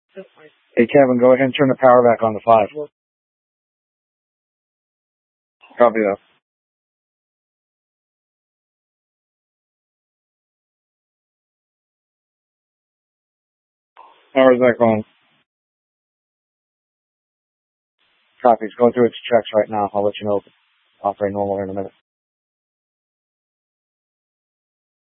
Hey, Kevin, go ahead and turn the power back on the 5. Copy that. How is that going? Copy. It's going through its checks right now. I'll let you know if it's operating normal here in a minute.